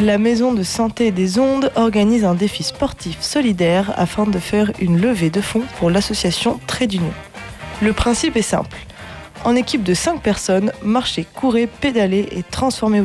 La Maison de Santé des Ondes organise un défi sportif solidaire afin de faire une levée de fonds pour l'association Trait d'Union. Le principe est simple. En équipe de 5 personnes, marchez, courez, pédalez et transformez